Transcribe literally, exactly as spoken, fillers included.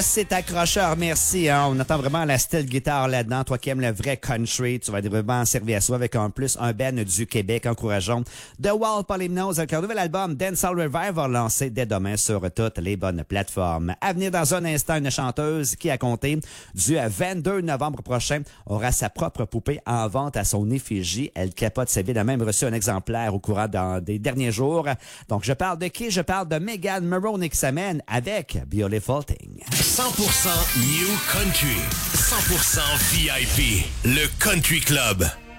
C'est accrocheur, merci. Hein. On attend vraiment la style guitare là-dedans. Toi qui aimes le vrai country, tu vas être vraiment servi à soi avec en plus un band du Québec encourageant. The Wall Polymnose avec leur nouvel album Dancehall Revival lancé dès demain sur toutes les bonnes plateformes. À venir dans un instant, une chanteuse qui a compté du vingt-deux novembre prochain aura sa propre poupée en vente à son effigie. Elle capote sa vie. Elle a même reçu un exemplaire au courant dans des derniers jours. Donc je parle de qui? Je parle de Megan Maroney qui s'amène avec Beautiful Thing. cent pour cent New Country, cent pour cent V I P, le Country Club.